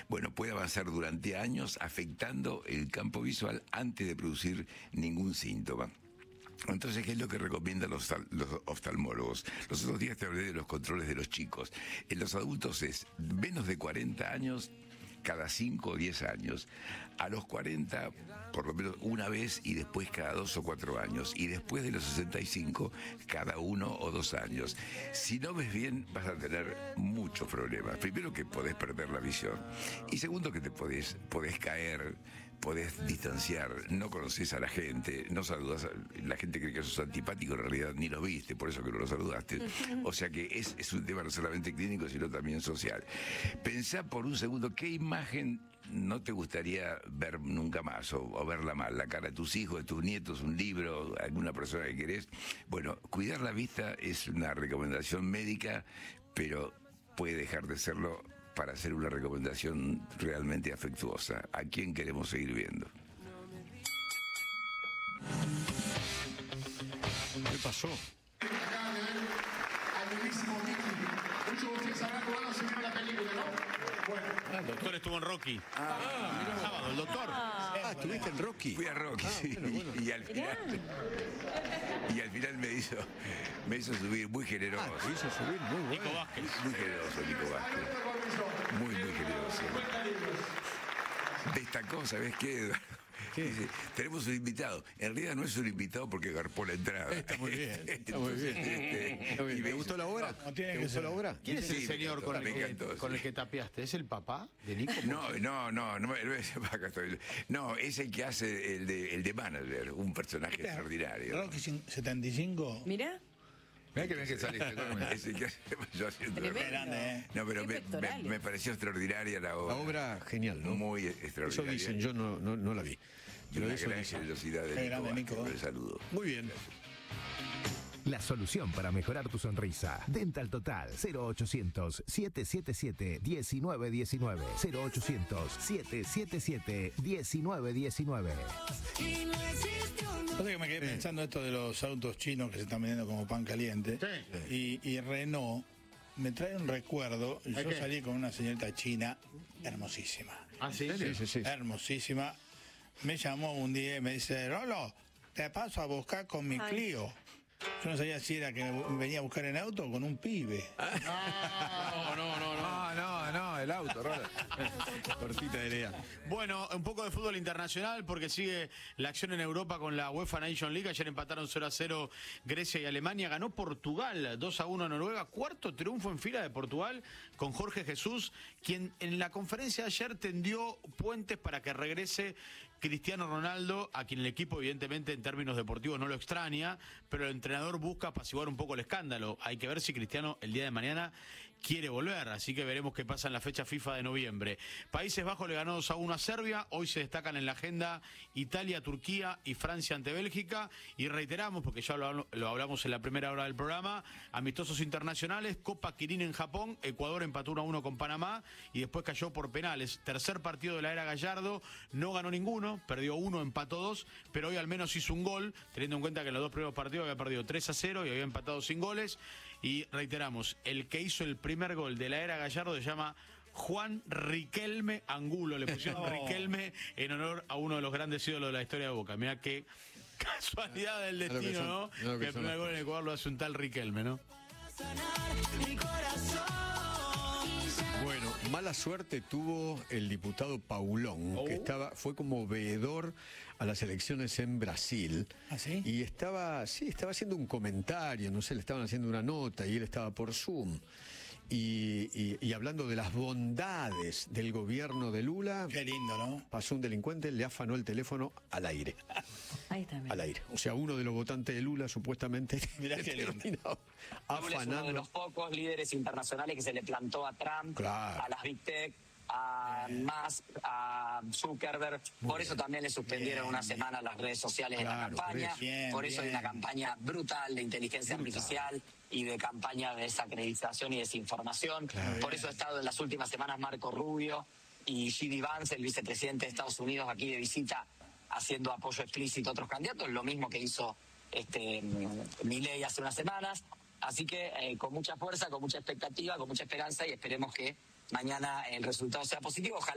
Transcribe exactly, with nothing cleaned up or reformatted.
bueno, puede avanzar durante años afectando el campo visual antes de producir ningún síntoma. Entonces, ¿qué es lo que recomiendan los, los oftalmólogos? Los otros días te hablé de los controles de los chicos. En los adultos es menos de cuarenta años, cada cinco o diez años, a los cuarenta por lo menos una vez y después cada dos o cuatro años, y después de los sesenta y cinco cada uno o dos años. Si no ves bien vas a tener muchos problemas. Primero, que podés perder la visión, y segundo, que te podés, podés caer, podés distanciar, no conoces a la gente, no saludas, a, la gente cree que sos antipático, en realidad ni lo viste, por eso que no lo saludaste. O sea que es, es un tema no solamente clínico, sino también social. Pensá por un segundo, ¿qué imagen no te gustaría ver nunca más, o, o verla mal? La cara de tus hijos, de tus nietos, un libro, alguna persona que querés. Bueno, cuidar la vista es una recomendación médica, pero puede dejar de serlo para hacer una recomendación realmente afectuosa. ¿A quién queremos seguir viendo? ¿Qué pasó? Acaban de ver al mismísimo Mickey. Muchos de ustedes habrán jugado si vieron la película, ¿no? Bueno. Ah, el doctor estuvo en Rocky. Ah, ah el sábado, el doctor. Ah, estuviste en Rocky. Fui a Rocky, ah, sí. Bueno, bueno. Y al final... Y al final me hizo, me hizo subir, muy generoso. Ah, te hizo subir, muy bueno. Nico Vázquez. Muy generoso, Nico Vázquez. Muy, muy generoso. Destacó, ¿sabés qué, Eduardo? Dice, tenemos un invitado. En realidad no es un invitado porque garpó la entrada. Está muy bien, está muy bien. Este, Está bien. y ¿Te gustó la obra? No tiene ¿Te que gustó ser. la obra? ¿Quién es Sí, el me señor encantó, con el, me que, encantó, con sí. el que tapeaste? ¿Es el papá de Nico? No, no, no, no, no es, acá estoy. No, es el que hace el de, el de manager, un personaje extraordinario. Rocky setenta y cinco. Mira, Mirá que bien que saliste. Es el que hace yo haciendo tremendo. grande, ¿eh? No, pero Qué me, me, pectorales. me pareció extraordinaria la La obra. obra genial, ¿no? Muy Eso extraordinaria. dicen, yo no, no, no la vi. Y Pero una eso gran dicen. generosidad de Qué Nico grande, Vázquez, Nico. el saludo. Muy bien. La solución para mejorar tu sonrisa. Dental Total. cero ochocientos, siete siete siete, uno nueve uno nueve. cero ochocientos, siete siete siete, uno nueve uno nueve. Pasa que me quedé pensando esto de los autos chinos que se están vendiendo como pan caliente. Sí. Y, y Renault me trae un recuerdo. Yo qué? salí con una señorita china hermosísima. ¿Ah, sí? Sí, sí, sí. Hermosísima. Me llamó un día y me dice, Rolo, te paso a buscar con mi Ay. Clio. Yo no sabía si era que me venía a buscar en auto o con un pibe. No, no, no, no. No, no, no, el auto, Rola. Cortita de Lea. Bueno, un poco de fútbol internacional porque sigue la acción en Europa con la UEFA Nation League. Ayer empataron cero a cero Grecia y Alemania. Ganó Portugal dos a uno a Noruega. Cuarto triunfo en fila de Portugal con Jorge Jesús, quien en la conferencia de ayer tendió puentes para que regrese Cristiano Ronaldo, a quien el equipo evidentemente en términos deportivos no lo extraña, pero el entrenador busca apaciguar un poco el escándalo. Hay que ver si Cristiano el día de mañana quiere volver, así que veremos qué pasa en la fecha FIFA de noviembre. Países Bajos le ganó dos a uno a Serbia. Hoy se destacan en la agenda Italia, Turquía y Francia ante Bélgica. Y reiteramos, porque ya lo, lo hablamos en la primera hora del programa, amistosos internacionales, Copa Kirin en Japón, Ecuador empató uno a uno con Panamá y después cayó por penales. Tercer partido de la era Gallardo, no ganó ninguno, perdió uno, empató dos, pero hoy al menos hizo un gol, teniendo en cuenta que en los dos primeros partidos había perdido tres a cero y había empatado sin goles. Y reiteramos, el que hizo el primer gol de la era Gallardo se llama Juan Riquelme Angulo. Le pusieron No. Riquelme en honor a uno de los grandes ídolos de la historia de Boca. Mirá qué casualidad del Claro que destino, son, ¿no? claro que Que el son primer las gol en Ecuador lo hace un tal Riquelme, ¿no? Bueno, mala suerte tuvo el diputado Paulón, Oh. que estaba, fue como veedor a las elecciones en Brasil. ¿Ah, sí? Y estaba, sí, estaba haciendo un comentario, no sé, le estaban haciendo una nota y él estaba por Zoom. Y, y- y hablando de las bondades del gobierno de Lula, Qué lindo, ¿no? pasó un delincuente, le afanó el teléfono al aire. ahí está. mira. Al aire. O sea, uno de los votantes de Lula supuestamente Mirá qué lindo. terminó Lula es uno de afanando. los pocos líderes internacionales que se le plantó a Trump, Claro. a las Big Tech, a Musk, a Zuckerberg. Por eso también le suspendieron Bien, una bien. semana las redes sociales Claro, de la campaña. por eso. Por eso hay Bien, una bien. campaña brutal de inteligencia artificial y de campaña de desacreditación y desinformación. Claro. Por eso ha estado en las últimas semanas Marco Rubio y J D Vance, el vicepresidente de Estados Unidos, aquí de visita, haciendo apoyo explícito a otros candidatos, lo mismo que hizo este Milei hace unas semanas. Así que eh, con mucha fuerza, con mucha expectativa, con mucha esperanza y esperemos que mañana el resultado sea positivo. Ojalá